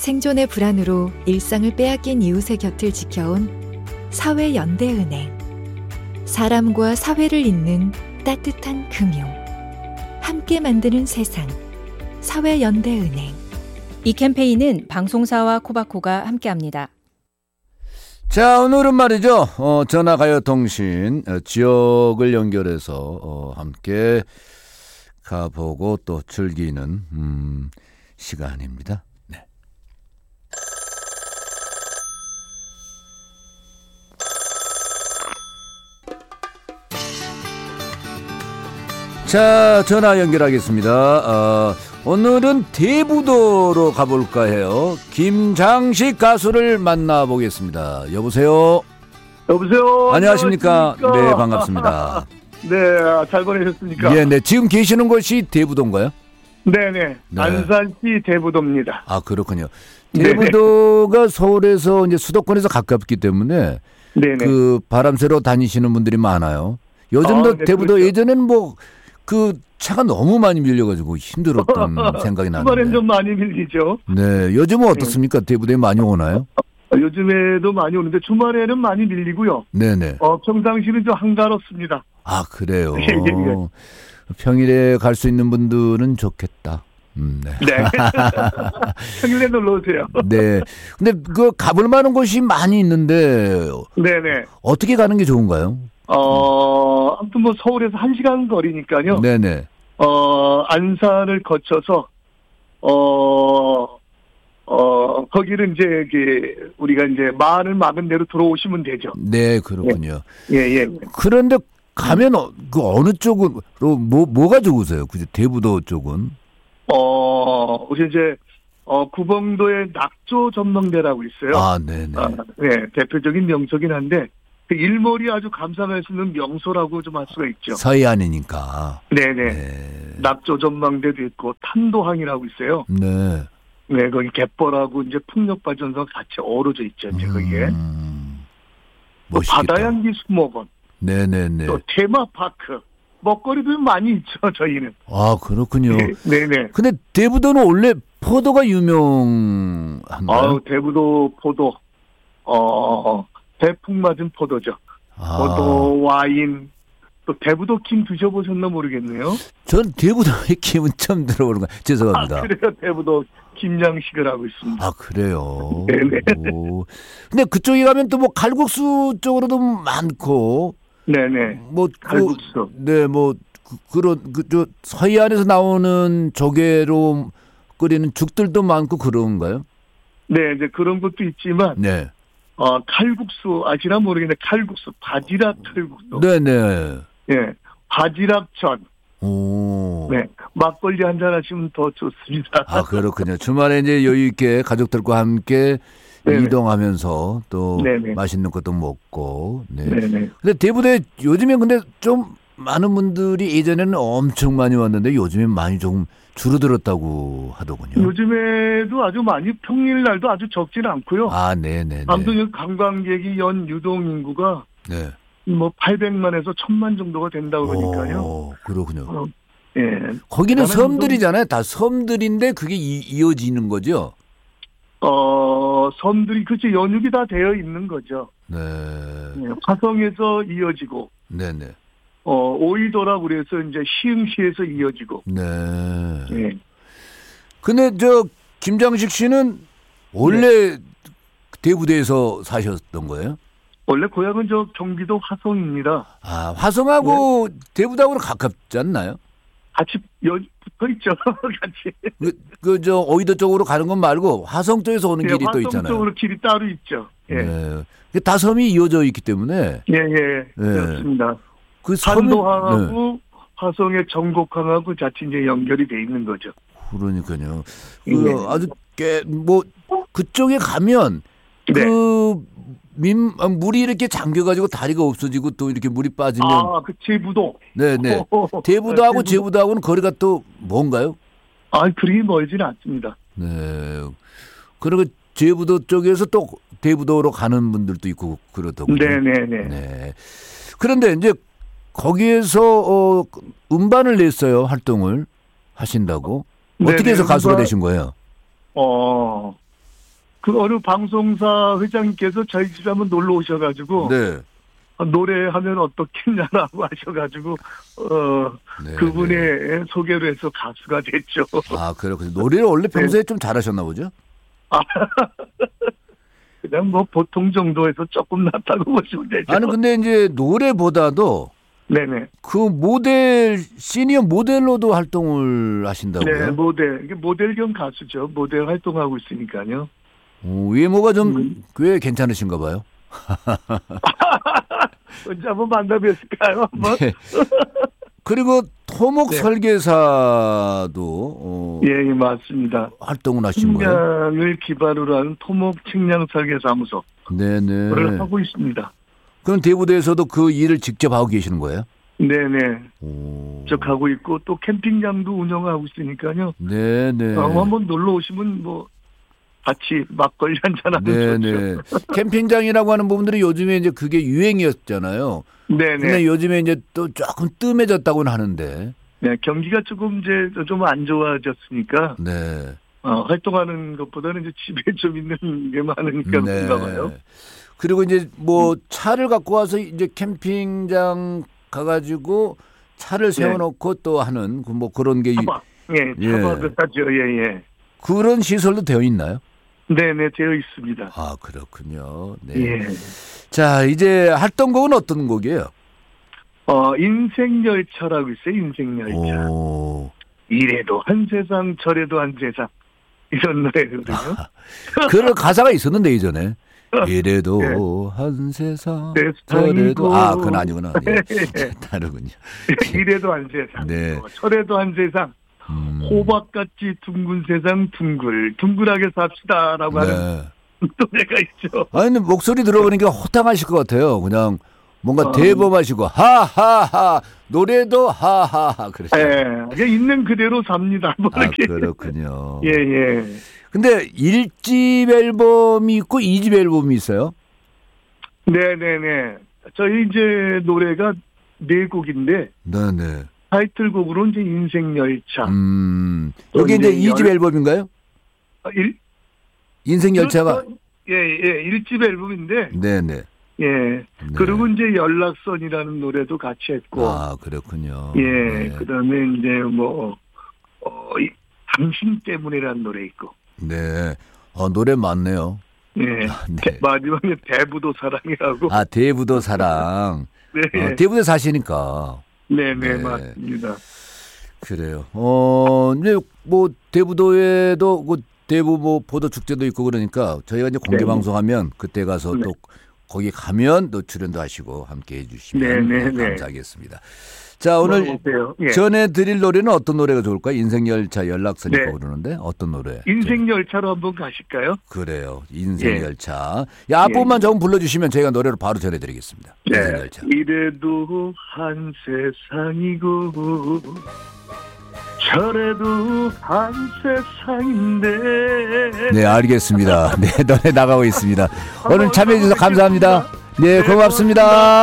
생존의 불안으로 일상을 빼앗긴 이웃의 곁을 지켜온 사회연대은행. 사람과 사회를 잇는 따뜻한 금융. 함께 만드는 세상. 사회연대은행. 이 캠페인은 방송사와 코바코가 함께합니다. 자, 오늘은 말이죠. 전화가요통신 지역을 연결해서 함께 가보고 또 즐기는 시간입니다. 네. 자, 전화 연결하겠습니다. 오늘은 대부도로 가볼까 해요. 김장식 가수를 만나보겠습니다. 여보세요? 여보세요? 안녕하십니까? 네, 반갑습니다. 네, 잘 보내셨습니까? 예, 네. 지금 계시는 곳이 대부도인가요? 네네. 네. 안산시 대부도입니다. 아, 그렇군요. 대부도가 서울에서 이제 수도권에서 가깝기 때문에 네네. 그 바람 쐬러 다니시는 분들이 많아요. 요즘도 네, 대부도 그렇죠. 예전에는 뭐 그 차가 너무 많이 밀려가지고 힘들었던 생각이 나는데. 주말엔 좀 많이 밀리죠. 네, 요즘은 어떻습니까? 대부도에 많이 오나요? 요즘에도 많이 오는데 주말에는 많이 밀리고요. 네네. 평상시는 좀 한가롭습니다. 아, 그래요. 예, 예. 평일에 갈 수 있는 분들은 좋겠다. 네. 네. 평일에 놀러 오세요. 네. 근데 그 가볼 만한 곳이 많이 있는데 네네. 어떻게 가는 게 좋은가요? 아무튼 뭐 서울에서 1시간 거리니까요. 네네. 안산을 거쳐서 거기를 이제 우리가 이제 말을 막은 대로 들어오시면 되죠. 네, 그렇군요. 예. 그런데 가면 그 어느 쪽으로 뭐가 좋으세요? 그 대부도 쪽은? 우리 이제 구봉도에 낙조 전망대라고 있어요. 아, 네네. 네, 대표적인 명소긴 한데 그 일몰이 아주 감상할 수 있는 명소라고 좀 할 수가 있죠. 서해안이니까. 네네. 네. 낙조 전망대도 있고 탄도항이라고 있어요. 네. 네, 거기 갯벌하고 이제 풍력발전소가 같이 어우러져 있죠. 이제 거기에. 또 멋있겠다. 바다향기 수목원. 네네네. 또 테마파크. 먹거리도 많이 있죠, 저희는. 아, 그렇군요. 네네. 근데 대부도는 원래 포도가 유명한가요? 대부도 포도. 대풍 맞은 포도죠. 포도, 와인. 또 대부도 김 드셔보셨나 모르겠네요. 전 대부도의 김은 처음 들어보는 거예요. 죄송합니다. 그래요. 대부도 김장식을 하고 있습니다. 아, 그래요? 네네. 오. 근데 그쪽에 가면 또 뭐 칼국수 쪽으로도 많고. 네네. 뭐 칼국수. 네, 뭐 그런 저 서해안에서 나오는 조개로 끓이는 죽들도 많고 그런가요? 네, 이제 그런 것도 있지만. 네. 칼국수 아시나 모르겠는데 칼국수 바지락 칼국수. 네네. 예, 바지락전. 오. 네, 막걸리 한잔 하시면 더 좋습니다. 아, 그렇군요. 주말에 이제 여유 있게 가족들과 함께 네네. 이동하면서 또 네네. 맛있는 것도 먹고. 네. 네네. 근데 대부도에 요즘에 근데 좀 많은 분들이 예전에는 엄청 많이 왔는데 요즘엔 많이 조금 줄어들었다고 하더군요. 요즘에도 아주 많이 평일날도 아주 적지는 않고요. 아, 네네네. 아무튼 관광객이 연 유동 인구가 네. 뭐 800만에서 1000만 정도가 된다고 그러니까요. 오, 그렇군요. 예. 거기는 섬들이잖아요. 다 섬들인데 그게 이어지는 거죠? 섬들이 그치 연육이 다 되어 있는 거죠. 네. 예, 화성에서 이어지고. 네네. 오이도라고 그래서 이제 시흥시에서 이어지고. 네. 예. 근데 김장식 씨는 원래 대부도에서 사셨던 거예요? 원래 고향은 경기도 화성입니다. 아, 화성하고 대부도하고는 가깝지 않나요? 같이 붙어 있죠. 같이. 오이도 쪽으로 가는 건 말고 화성 쪽에서 오는 길이 또 있잖아요. 화성 쪽으로 길이 따로 있죠. 예. 네. 다 섬이 이어져 있기 때문에. 예. 그렇습니다. 그 산도항하고 화성의 정곡항하고 자칫 이제 연결이 돼 있는 거죠. 그러니까요. 예. 아주 그쪽에 가면 네. 물이 이렇게 잠겨가지고 다리가 없어지고 또 이렇게 물이 빠지면. 그 제부도. 네네. 대부도하고 제부도하고는 거리가 또 뭔가요? 그리 멀지는 않습니다. 네. 그리고 제부도 쪽에서 또 대부도로 가는 분들도 있고 그렇더군요. 네네네. 네. 그런데 이제 거기에서 음반을 냈어요. 활동을 하신다고. 어떻게 해서 가수가 되신 거예요? 그 어느 방송사 회장님께서 저희 집에 한번 놀러 오셔가지고 네. 노래하면 어떻겠냐라고 하셔가지고 네, 그분의 네. 소개로 해서 가수가 됐죠. 아, 그렇군요. 노래를 원래 평소에 좀 잘하셨나 보죠? 그냥 뭐 보통 정도에서 조금 낫다고 보시면 되죠. 아니, 근데 이제 노래보다도 네네. 그 시니어 모델로도 활동을 하신다고요? 네, 모델 겸 가수죠. 모델 활동하고 있으니까요. 외모가 좀 꽤 괜찮으신가 봐요. 언제 한번 만나뵀을까요? 한번? 네. 그리고 토목 네. 설계사도 예, 맞습니다. 활동을 하신 거예요? 측량을 기반으로 하는 토목 측량 설계사무소를 네네. 하고 있습니다. 그럼 대부도에서도 그 일을 직접 하고 계시는 거예요? 네네. 오. 쭉 하고 있고 또 캠핑장도 운영하고 있으니까요. 네네. 한번 놀러 오시면 뭐 같이 막걸리 한잔 하면 네네. 좋죠. 캠핑장이라고 하는 부분들이 요즘에 이제 그게 유행이었잖아요. 네네. 근데 요즘에 이제 또 조금 뜸해졌다고는 하는데. 네, 경기가 조금 이제 좀 안 좋아졌으니까 네. 활동하는 것보다는 이제 집에 좀 있는 게 많으니까 그런가 봐요. 그리고 이제 뭐 차를 갖고 와서 이제 캠핑장 가가지고 차를 세워놓고 또 하는 뭐 그런 게 차박. 예, 차박을 하죠. 예. 그런 시설도 되어 있나요? 네네, 되어 있습니다. 아, 그렇군요. 네. 예. 자, 이제 활동곡은 어떤 곡이에요? 인생열차라고 있어요. 인생열차. 오. 이래도 한 세상, 저래도 한 세상. 이런 노래거든요. 그런 가사가 있었는데 예전에. 이래도 한 세상, 저래도 그건 아니구나. 예. 다르군요. 이래도 한 세상, 네. 저래도 한 세상. 호박같이 둥근 세상 둥글하게 삽시다라고 하는 노래가 있죠. 아니, 근데 목소리 들어보니까 호탕하실 것 같아요. 그냥 뭔가 대범하시고 하하하 노래도 하하하 그러죠. 예, 있는 그대로 삽니다. 뭐 이렇게. 그렇군요. 예. 근데 1집 앨범이 있고 2집 앨범이 있어요? 네네네. 저희 이제 노래가 4곡인데. 네네. 타이틀곡으로 이제 인생열차. 여기 이제 2집 앨범인가요? 인생열차가. 예. 1집 앨범인데. 네네. 예. 네. 그리고 이제 연락선이라는 노래도 같이 했고. 아, 그렇군요. 예. 네. 그 다음에 이제 당신 때문이라는 노래 있고. 네. 노래 많네요. 예. 네. 마지막에 대부도 사랑이라고. 대부도 사랑. 네. 대부도에 사시니까. 네네, 맞습니다. 그래요. 이제 뭐 대부도에도 대부 뭐 포도 축제도 있고 그러니까 저희가 이제 공개 방송하면 그때 가서 또 거기 가면 또 출연도 하시고 함께 해주시면 감사하겠습니다. 자, 오늘 전해드릴 노래는 어떤 노래가 좋을까요? 인생열차 연락선이라고 그러는데 어떤 노래? 인생열차로 한번 가실까요? 그래요. 인생열차. 앞부분만 조금 불러주시면 저희가 노래로 바로 전해드리겠습니다. 인생열차. 이래도 한 세상이고 저래도 한 세상인데. 네, 알겠습니다. 네, 노래 나가고 있습니다. 오늘 참여해 주셔서 감사합니다. 네, 고맙습니다.